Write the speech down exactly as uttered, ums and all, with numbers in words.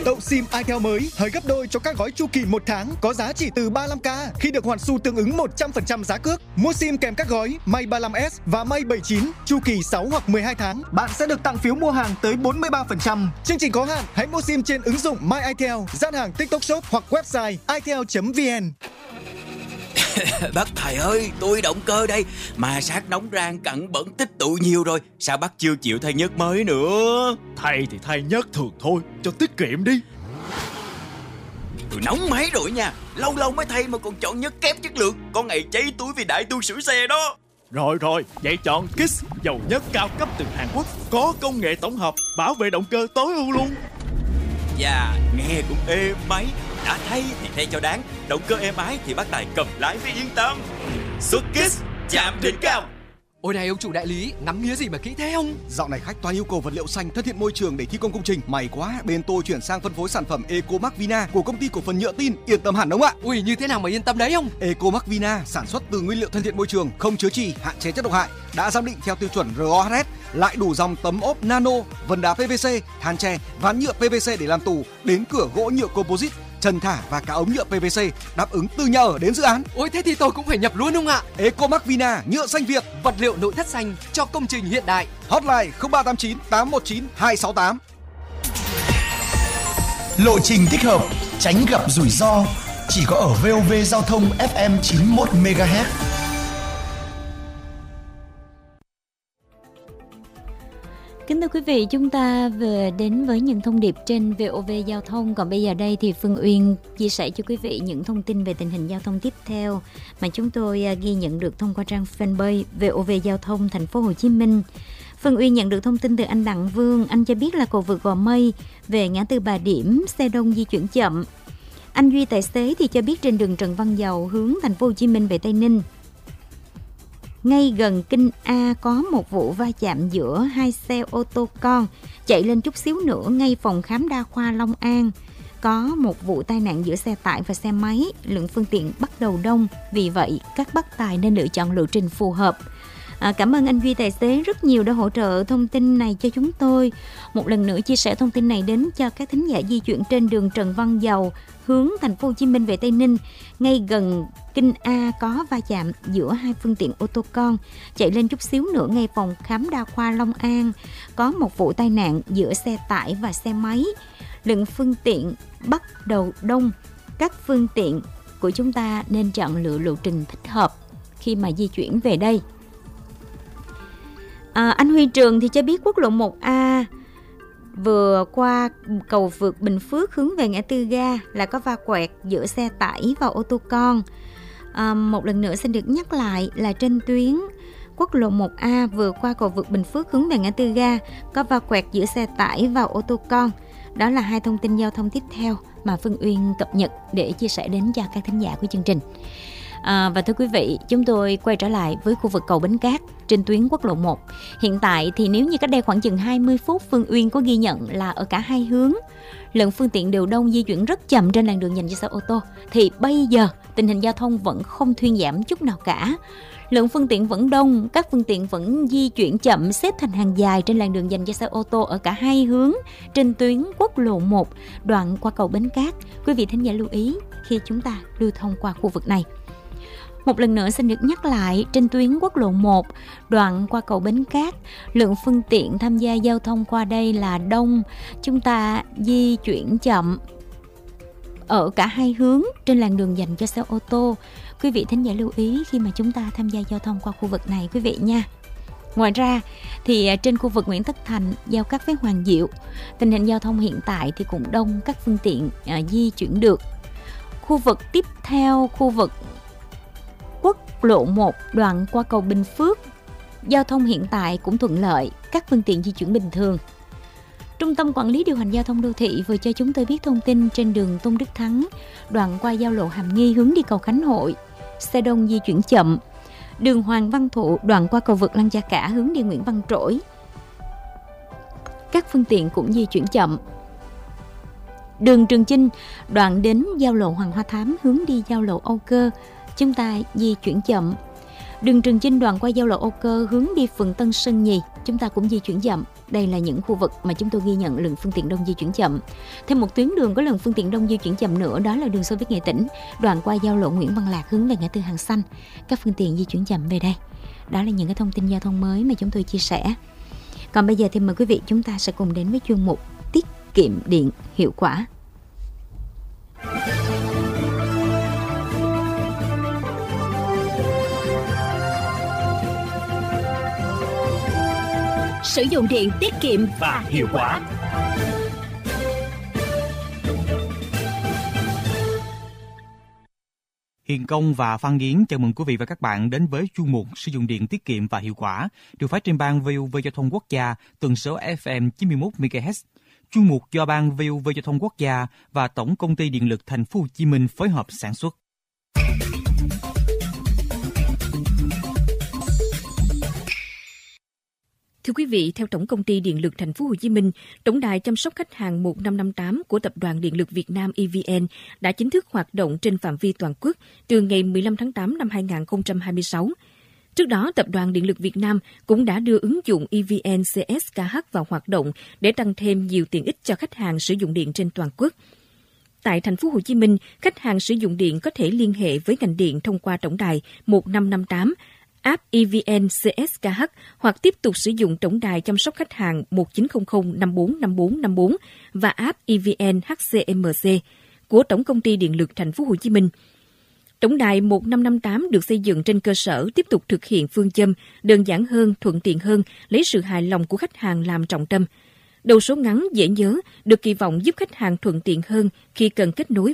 Tậu SIM itel mới hơi gấp đôi cho các gói chu kỳ một tháng có giá chỉ từ ba mươi lăm k khi được hoàn xu tương ứng một trăm phần trăm giá cước. Mua SIM kèm các gói Mate ba mươi lăm S và Mate bảy mươi chín chu kỳ sáu hoặc mười hai tháng, bạn sẽ được tặng phiếu mua hàng tới bốn mươi ba phần trăm. Chương trình có hạn, hãy mua SIM trên ứng dụng My itel, gian hàng TikTok Shop hoặc website itel chấm vn. Bác thầy ơi, tôi động cơ đây, mà sát nóng rang cặn bẩn tích tụ nhiều rồi, sao bác chưa chịu thay nhớt mới nữa? Thay thì thay nhớt thường thôi, cho tiết kiệm đi. Tôi nóng máy rồi nha, lâu lâu mới thay mà còn chọn nhớt kém chất lượng, có ngày cháy túi vì đại tu sửa xe đó. Rồi rồi, vậy chọn Kiss, dầu nhớt cao cấp từ Hàn Quốc, có công nghệ tổng hợp, bảo vệ động cơ tối ưu luôn. Dạ, nghe cũng êm máy. Đã thay thì thay cho đáng, động cơ êm ái thì bác Tài cầm lái mới yên tâm. Xuất Kiss, chạm đỉnh cao. Ôi này ông chủ đại lý, ngắm nghía gì mà kỹ thế không? Dạo này khách toàn yêu cầu vật liệu xanh thân thiện môi trường để thi công công trình. May quá, bên tôi chuyển sang phân phối sản phẩm Ecomark Vina của công ty cổ phần nhựa tin, yên tâm hẳn ông ạ. Ui, như thế nào mà yên tâm đấy ông? Ecomark Vina sản xuất từ nguyên liệu thân thiện môi trường, không chứa chì, hạn chế chất độc hại, đã giám định theo tiêu chuẩn rờ o hát ét, lại đủ dòng tấm ốp nano, vân đá pê vê xê, than tre, ván nhựa pê vê xê để làm tủ, đến cửa gỗ nhựa composite, trần thả và cả ống nhựa pê vê xê, đáp ứng từ nhà ở đến dự án. Ôi thế thì tôi cũng phải nhập luôn không ạ? Ecomark Vina, nhựa xanh Việt, vật liệu nội thất xanh cho công trình hiện đại. Hotline không ba tám chín tám một chín hai sáu tám. Lộ trình thích hợp, tránh gặp rủi ro, chỉ có ở vê o vê Giao thông ép em chín mươi mốt mê ga héc. Kính thưa quý vị, chúng ta vừa đến với những thông điệp trên vê o vê Giao thông. Còn bây giờ đây thì Phương Uyên chia sẻ cho quý vị những thông tin về tình hình giao thông tiếp theo mà chúng tôi ghi nhận được thông qua trang fanpage vê o vê Giao thông Thành phố Hồ Chí Minh. Phương Uyên nhận được thông tin từ anh Đặng Vương. Anh cho biết là cầu vượt Gò Mây về ngã tư Bà Điểm, xe đông di chuyển chậm. Anh Duy tài xế thì cho biết trên đường Trần Văn Dầu hướng Thành phố Hồ Chí Minh về Tây Ninh, ngay gần Kinh A có một vụ va chạm giữa hai xe ô tô con, chạy lên chút xíu nữa ngay phòng khám đa khoa Long An có một vụ tai nạn giữa xe tải và xe máy, lượng phương tiện bắt đầu đông, vì vậy các bác tài nên lựa chọn lộ trình phù hợp. À, cảm ơn anh Duy tài xế rất nhiều đã hỗ trợ thông tin này cho chúng tôi. Một lần nữa chia sẻ thông tin này đến cho các thính giả di chuyển trên đường Trần Văn Dầu hướng Thành phố Hồ Chí Minh về Tây Ninh, ngay gần Kinh A có va chạm giữa hai phương tiện ô tô con, chạy lên chút xíu nữa ngay phòng khám đa khoa Long An có một vụ tai nạn giữa xe tải và xe máy, lượng phương tiện bắt đầu đông. Các phương tiện của chúng ta nên chọn lựa lộ trình thích hợp khi mà di chuyển về đây. À, anh Huy Trường thì cho biết quốc lộ một A vừa qua cầu vượt Bình Phước hướng về ngã tư ga là có va quẹt giữa xe tải và ô tô con. À, một lần nữa xin được nhắc lại là trên tuyến quốc lộ một A vừa qua cầu vượt Bình Phước hướng về ngã tư ga có va quẹt giữa xe tải và ô tô con. Đó là hai thông tin giao thông tiếp theo mà Phương Uyên cập nhật để chia sẻ đến cho các thính giả của chương trình. À, và thưa quý vị, chúng tôi quay trở lại với khu vực cầu Bến Cát trên tuyến quốc lộ một. Hiện tại thì nếu như cách đây khoảng chừng hai mươi phút, Phương Uyên có ghi nhận là ở cả hai hướng, lượng phương tiện đều đông, di chuyển rất chậm trên làn đường dành cho xe ô tô. Thì bây giờ tình hình giao thông vẫn không thuyên giảm chút nào cả. Lượng phương tiện vẫn đông, các phương tiện vẫn di chuyển chậm, xếp thành hàng dài trên làn đường dành cho xe ô tô ở cả hai hướng trên tuyến quốc lộ một đoạn qua cầu Bến Cát. Quý vị thính giả lưu ý khi chúng ta lưu thông qua khu vực này. Một lần nữa xin được nhắc lại, trên tuyến quốc lộ một đoạn qua cầu Bến Cát, lượng phương tiện tham gia giao thông qua đây là đông, chúng ta di chuyển chậm ở cả hai hướng trên làn đường dành cho xe ô tô. Quý vị thính giả lưu ý khi mà chúng ta tham gia giao thông qua khu vực này quý vị nha. Ngoài ra thì trên khu vực Nguyễn Tất Thành giao cắt với Hoàng Diệu, tình hình giao thông hiện tại thì cũng đông, các phương tiện à, di chuyển được. Khu vực tiếp theo, khu vực quốc lộ một đoạn qua cầu Bình Phước, giao thông hiện tại cũng thuận lợi, các phương tiện di chuyển bình thường. Trung tâm Quản lý Điều hành Giao thông Đô thị vừa cho chúng tôi biết thông tin trên đường Tôn Đức Thắng, đoạn qua giao lộ Hàm Nghi hướng đi cầu Khánh Hội, xe đông di chuyển chậm. Đường Hoàng Văn Thụ đoạn qua cầu vượt Lăng Gia Cả hướng đi Nguyễn Văn Trỗi, các phương tiện cũng di chuyển chậm. Đường Trường Chinh đoạn đến giao lộ Hoàng Hoa Thám hướng đi giao lộ Âu Cơ, chúng ta di chuyển chậm. Đường Trường Chinh đoạn qua giao lộ Âu Cơ hướng đi phường Tân Sơn Nhì, chúng ta cũng di chuyển chậm. Đây là những khu vực mà chúng tôi ghi nhận lượng phương tiện đông di chuyển chậm. Thêm một tuyến đường có lượng phương tiện đông di chuyển chậm nữa, đó là đường Xô Viết Nghệ Tĩnh, đoạn qua giao lộ Nguyễn Văn Lạc hướng về ngã tư Hàng Xanh. Các phương tiện di chuyển chậm về đây. Đó là những cái thông tin giao thông mới mà chúng tôi chia sẻ. Còn bây giờ thì mời quý vị chúng ta sẽ cùng đến với chuyên mục tiết kiệm điện hiệu quả. Sử dụng điện tiết kiệm và hiệu quả. Hiền Công và Phan Nghiến chào mừng quý vị và các bạn đến với chuyên mục Sử dụng điện tiết kiệm và hiệu quả được phát trên ban vê o vê Giao thông Quốc gia tần số ép em chín mươi mốt mê ga héc. Chuyên mục do ban vê o vê Giao thông Quốc gia và Tổng Công ty Điện lực Thành phố Hồ Chí Minh phối hợp sản xuất. Thưa quý vị, theo Tổng Công ty Điện lực Thành phố Hồ Chí Minh, tổng đài chăm sóc khách hàng một năm năm tám của Tập đoàn Điện lực Việt Nam e vê en đã chính thức hoạt động trên phạm vi toàn quốc từ ngày mười lăm tháng tám năm hai nghìn không trăm hai mươi sáu. Trước đó, Tập đoàn Điện lực Việt Nam cũng đã đưa ứng dụng e vê en xê ét ca hát vào hoạt động để tăng thêm nhiều tiện ích cho khách hàng sử dụng điện trên toàn quốc. Tại Thành phố Hồ Chí Minh, khách hàng sử dụng điện có thể liên hệ với ngành điện thông qua tổng đài một năm năm tám, app e vê en xê ét ca hát hoặc tiếp tục sử dụng tổng đài chăm sóc khách hàng một chín không không năm bốn năm bốn năm bốn và app e vê en hát xê em xê của Tổng Công ty Điện lực Thành phố Hồ Chí Minh. Tổng đài một năm năm tám được xây dựng trên cơ sở tiếp tục thực hiện phương châm đơn giản hơn, thuận tiện hơn, lấy sự hài lòng của khách hàng làm trọng tâm. Đầu số ngắn dễ nhớ được kỳ vọng giúp khách hàng thuận tiện hơn khi cần kết nối